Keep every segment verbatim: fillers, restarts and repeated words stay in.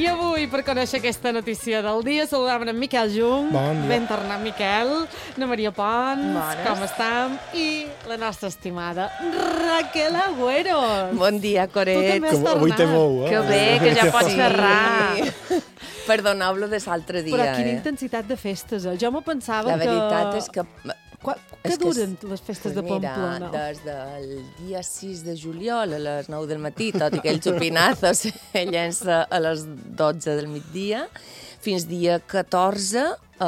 I avui, per conèixer aquesta notícia del dia, saludàvem en Miquel Jung. Bon dia. Ben tornat, Miquel. Na Maria Pons. Bones. Com estem? I la nostra estimada Raquel Agüero. Bon dia, Tu Coret. també has Que avui té tornat. veu, eh? Que bé, que ja pots xerrar. Perdoneu-lo de l'altre dia. Però quina eh? intensitat de festes, eh? Jo me pensava La que... veritat és que... Qua... Que és que duren és- les festes Pues de mira, Pamplona? des del dia sis de juliol a les nou del matí, tot i que el xupinazo se llença a les dotze del migdia, fins dia catorze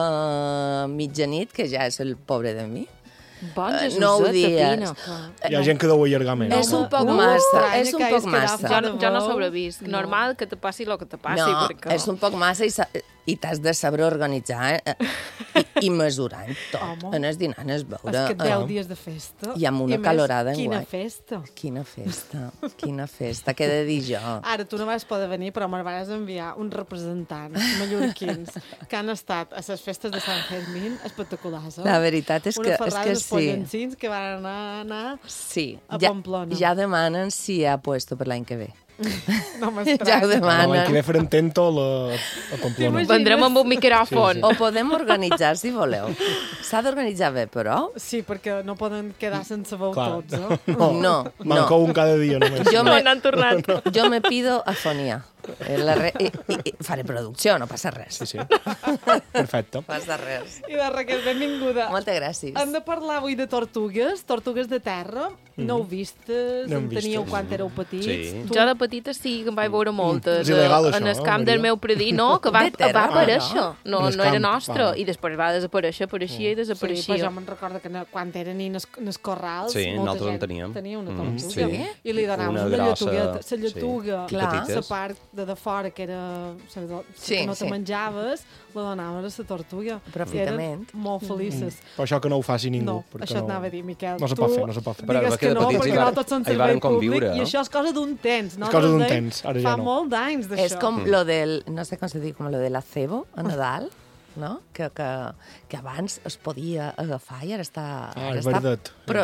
a mitjanit, que ja és el pobre de mi. Bon Eh, Jesuset, nou Pepino. dies. Hi ha gent que deu allargar més. És un poc Uh, massa, estranya és un que poc hagis quedat massa. Jo, no- jo no veu. sobrevisc. No. Normal que te passi el que te passi. No, perquè... és un poc massa i, sa- i t'has de saber organitzar eh? I, i mesurant tot. Home. Anes dinant, anes És beure. que deu eh? dies de festa. I amb una a més, calorada Quina enguany. festa. Quina festa, quina festa, què he de dir jo? Ara, tu no vas poder venir, però me'n vas enviar uns representants mallorquins que han estat a les festes de Sant Fermín espectaculars. Eh? La veritat és Una que, és ferrada que dels sí. pollancins que van anar, anar Sí, a ja, Pamplona. ja demanen si hi ha puesto per l'any que ve. no Ja ho m'estranya. L'any que demanen. ve farem tento a, la, a Pamplona. T'imagines? Vendrem amb un micròfon. Sí, O podem organitzar, si voleu. S'ha d'organitzar bé, però... Sí, perquè no poden quedar sense veu Clar. tots, eh? No, no. Manca un cada dia només. Jo No me, n'han tornat. jo me pido afonia. Eh, La re, i, i, i, faré producció, no passa res. Sí, sí. Perfecte. No passa res. I de Raquel, benvinguda. Moltes gràcies. Hem de parlar avui de tortugues, tortugues de terra. No heu vistes? No hem en teníeu vistes. quan éreu petits? Sí. Tu... Jo de petita sí que en vaig veure moltes. És il·legal, eh, en això, el eh, camp del Maria? meu predí, no, que va, De terra? va aparèixer. Ah, No, En el no era camp, nostre. va. I després va desaparèixer, apareixia i Sí, però desapareixia. jo me'n recordo que ne- quan eren en els, en els corrals, Sí, molta nosaltres en gent teníem. tenia una Mm, tortuga. sí. I li donàvem Una una, grossa, lletugueta, la sí. lletuga, Clar. la Petites. part de, de fora, que era la, la, Sí, que no te sí. menjaves, la donaves a la tortuga. Aprofitament. I eren molt felices. Però això que no ho faci ningú. No, perquè això et no... anava a dir, Miquel. No se tu pot fer, no se pot fer. Però Digues és que que de no, petits perquè hi van- no tots són hi servei varen públic. conviure, I no? això és cosa d'un temps. No? És cosa d'un Des de- temps, ara ja Fa no. molt d'anys d'això. És com lo del, no sé com se diu, com lo de l'acebo a Nadal, no? Que, que, que abans es podia agafar i ara està... Ah, ara el està verdet. Però,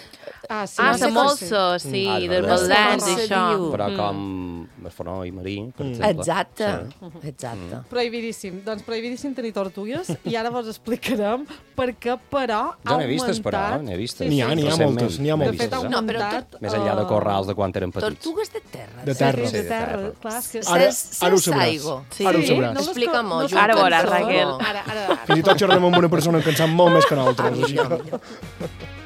Ah, Ah, no la sé com molsa, sí, Ah, el del verdad. Valdens, No sé com se això. diu. Però Mm. com el fonoi marí, per exemple. exacte, Sí. exacte. Prohibidíssim. Doncs prohibidíssim tenir tortugues i ara vos explicarem per què, però, Jo ha n'he vistes, però, augmentat- n'he vistes. N'hi ha, n'hi ha Recentment. moltes, n'hi ha N'he De moltes. fet, ha vistes, eh? No, però augmentat... tot- Més enllà de eh, corrals de quan eren petits. Tortugues de terra. De Sí, terra. sí, de Sí, de terra. terra. Clar, és que... Ara, Ses- ara ho ses sabràs. aigua. Sí. Ara ho Sí, sabràs. no les Explica-m'ho, co- no jo Ara ho veuràs, cançó. Raquel. Ara, ara, ara. Fins i tot xerrem amb una persona que en sap molt més que nosaltres. Ah, Així millor, que... millor.